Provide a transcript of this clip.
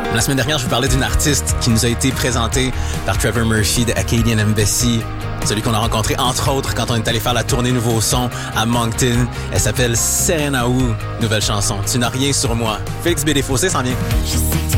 La semaine dernière, je vous parlais d'une artiste qui nous a été présentée par Trevor Murphy de Acadian Embassy. Celui qu'on a rencontré, entre autres, quand on est allé faire la tournée Nouveau Son à Moncton. Elle s'appelle Serena Wu, nouvelle chanson. Tu n'as rien sur moi. Félix B. Desfossés s'en vient.